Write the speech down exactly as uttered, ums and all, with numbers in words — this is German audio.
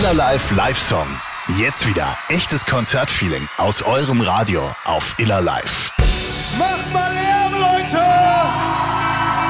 Iller Live Live-Song. Jetzt wieder echtes Konzertfeeling aus eurem Radio auf Iller Live.